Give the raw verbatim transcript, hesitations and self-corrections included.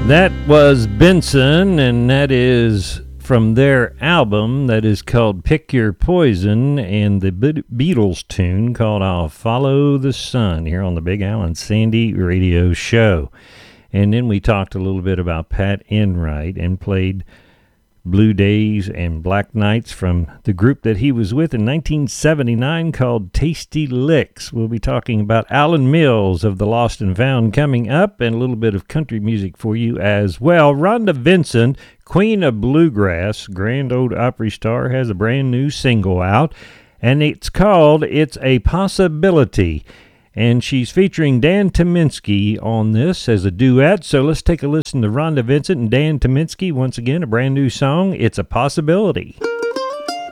That was Benson, and that is from their album that is called Pick Your Poison, and the Beatles tune called I'll Follow the Sun here on the Big Al and Sandy Radio Show. And then we talked a little bit about Pat Enright and played Blue Days and Black Nights from the group that he was with in nineteen seventy-nine called Tasty Licks. We'll be talking about Alan Mills of the Lost and Found coming up, and a little bit of country music for you as well. Rhonda Vincent, Queen of Bluegrass, Grand Ole Opry star, has a brand new single out, and it's called It's a Possibility. And she's featuring Dan Tyminski on this as a duet. So let's take a listen to Rhonda Vincent and Dan Tyminski once again, a brand new song, It's a Possibility.